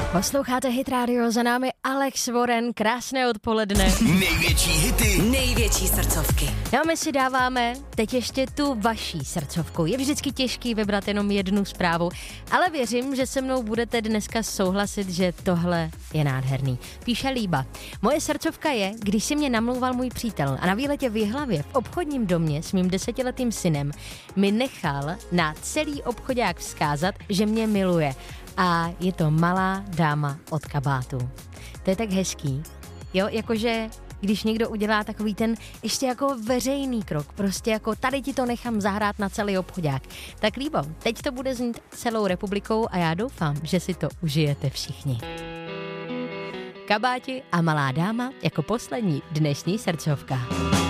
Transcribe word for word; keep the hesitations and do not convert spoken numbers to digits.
Posloucháte Hit Radio, za námi Alex Warren, krásné odpoledne. Největší hity, největší srdcovky. No my si dáváme teď ještě tu vaší srdcovku. Je vždycky těžký vybrat jenom jednu zprávu, ale věřím, že se mnou budete dneska souhlasit, že tohle je nádherný. Píše Líba. Moje srdcovka je, když si mě namlouval můj přítel a na výletě v Jihlavě v obchodním domě s mým desetiletým synem mi nechal na celý obchodák vzkázat, že mě miluje. A je to malá dáma od kabátu. To je tak hezký. Jo, jakože když někdo udělá takový ten ještě jako veřejný krok, prostě jako tady ti to nechám zahrát na celý obchodák. Tak Líbo, teď to bude znít celou republikou a já doufám, že si to užijete všichni. Kabáti a malá dáma jako poslední dnešní srdcovka.